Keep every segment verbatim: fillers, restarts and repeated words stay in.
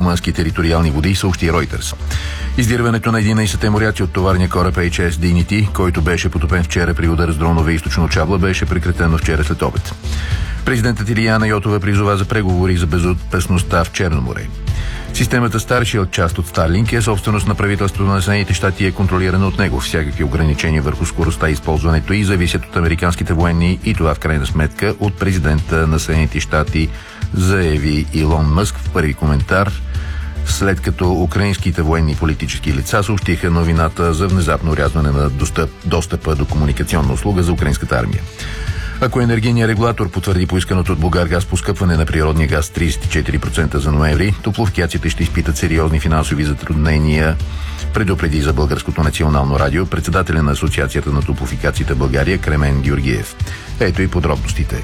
румънски териториални води, съобщи Reuters. Издирването на единайсетте моряци от товарния кораб Ейч Ес Dignity, който беше потопен вчера при удар с дронове източно от Чабла, беше прекратено вчера след обед. Президентът Илияна Йотова призова за преговори за безопасността в Черно море. Системата Starship, част от Starlink, е собственост на правителството на Съединените щати и е контролирана от него. Всякакви ограничения върху скоростта и използването и зависят от американските военни, и това в крайна сметка от президента на Съединените щати, заяви Илон Мъск в първи коментар, след като украинските военни и политически лица съобщиха новината за внезапно рязване на достъп, достъпа до комуникационна услуга за украинската армия. Ако енергийният регулатор потвърди поисканото от Булгаргаз поскъпване на природния газ трийсет и четири процента за ноември, топлофикациите ще изпитат сериозни финансови затруднения, предупреди за Българското национално радио председателя на Асоциацията на топлофикациите в България Кремен Георгиев. Ето и подробностите.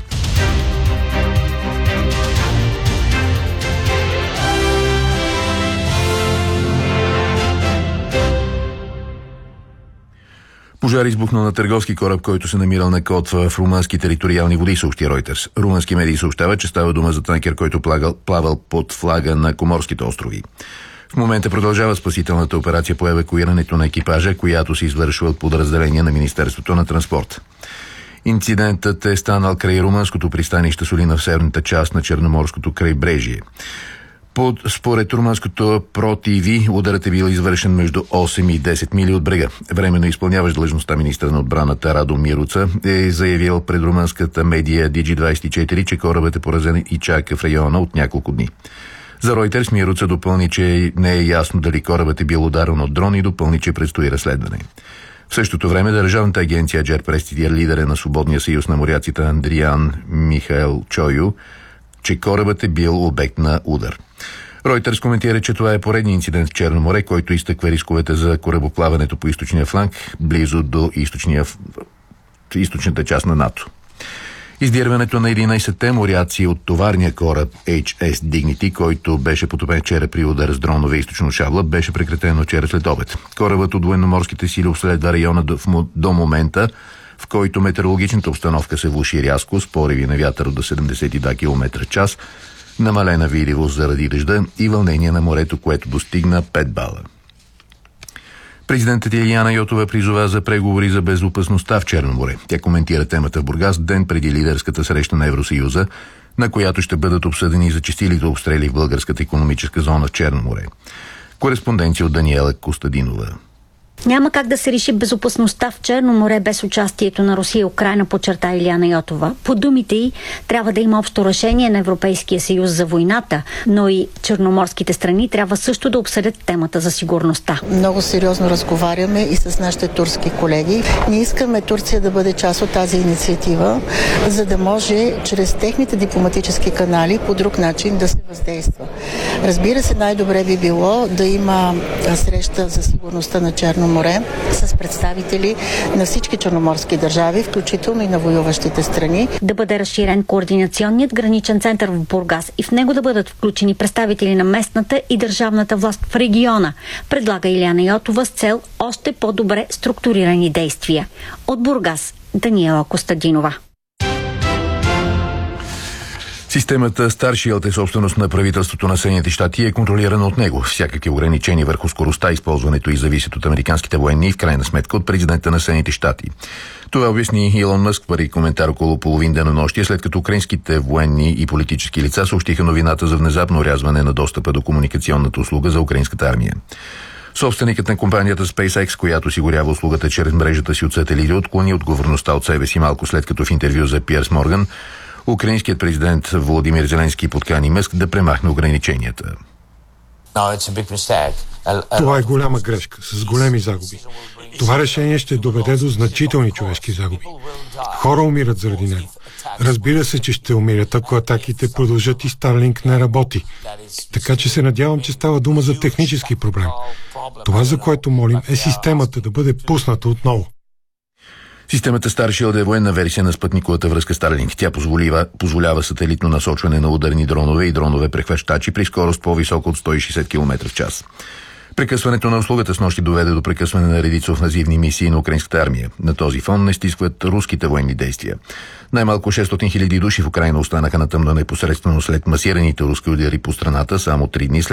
Пожар избухнал на търговски кораб, който се намирал на код в румънски териториални води, съобщи Reuters. Румънски медии съобщават, че става дума за танкер, който плавал, плавал под флага на Коморските острови. В момента продължава спасителната операция по евакуирането на екипажа, която се извършва от подразделение на Министерството на транспорт. Инцидентът е станал край румънското пристанище Солина в северната част на Черноморското крайбрежие. Под, според румънското Про Ти Ви, ударът е бил извършен между осем и десет мили от брега. Временно изпълняващ длъжността министър на отбраната Радо Мируца е заявил пред румънската медия Ди Джи двайсет и четири, че корабът е поразен и чака в района от няколко дни. За Reuters Мируца допълни, че не е ясно дали корабът е бил ударен от дрон и допълни, че предстои разследване. В същото време държавната агенция Аджер пресцитира лидера на Свободния съюз на моряците Андриан Михаел Чойо, че корабът е бил обект на удар. Reuters коментира, че това е поредният инцидент в Черно море, който изтъква рисковете за корабоплаването по източния фланг, близо до източния, източната част на НАТО. Издирването на единайсетте моряци от товарния кораб Ейч Ес Dignity, който беше потопен вчера при удар с дронове източно Шабла, беше прекратено вчера след обед. Корабът от военноморските сили обследва района до, до момента, в който метеорологичната обстановка се влоши рязко с пориви на вятър до седемдесет и два километра в час, намалена видимост заради дъжда и вълнение на морето, което достигна пет бала. Президентът Илияна Йотова призова за преговори за безопасността в Черно море. Тя коментира темата в Бургас ден преди лидерската среща на Евросъюза, на която ще бъдат обсъдени зачестилите обстрели в българската икономическа зона в Черно море. Кореспонденция от Даниела Костадинова. Няма как да се реши безопасността в Черно море без участието на Русия и Украйна, подчерта Илияна Йотова. По думите й, трябва да има общо решение на Европейския съюз за войната, но и черноморските страни трябва също да обсъдят темата за сигурността. Много сериозно разговаряме и с нашите турски колеги. Ние искаме Турция да бъде част от тази инициатива, за да може чрез техните дипломатически канали по друг начин да се въздейства. Разбира се, най-добре би било да има среща за сигурността на Черно море с представители на всички черноморски държави, включително и на воюващите страни. Да бъде разширен координационният граничен център в Бургас и в него да бъдат включени представители на местната и държавната власт в региона, предлага Илияна Йотова с цел още по-добре структурирани действия. От Бургас, Даниела Костадинова. Системата Starship е собственост на правителството на Съединените щати и е контролирана от него. Всякакви ограничения върху скоростта, използването и зависят от американските военни и в крайна сметка от президента на Съединените щати. Това обясни Илон Мъск в първи коментар около половин денонощие, след като украинските военни и политически лица съобщиха новината за внезапно рязване на достъпа до комуникационната услуга за украинската армия. Собственикът на компанията SpaceX, която осигурява услугата чрез мрежата си от сателити, отклони отговорността от себе си малко след като в интервю за Пиърс Морган украинският президент Володимир Зеленски подкани Мъск да премахне ограниченията. Това е голяма грешка, с големи загуби. Това решение ще доведе до значителни човешки загуби. Хора умират заради него. Разбира се, че ще умират, ако атаките продължат и Starlink не работи. Така че се надявам, че става дума за технически проблем. Това, за което молим, е системата да бъде пусната отново. Системата Starship е военна версия на спътниковата връзка Starlink. Тя позволява, позволява сателитно насочване на ударни дронове и дронове прехващачи при скорост по-висока от сто и шейсет километра в час. Прекъсването на услугата с нощи доведе до прекъсване на редица офанзивни мисии на украинската армия. На този фон не стискват руските военни действия. Най-малко шестстотин хиляди души в Украйна останаха на тъмно непосредствено след масираните руски удари по страната само три дни след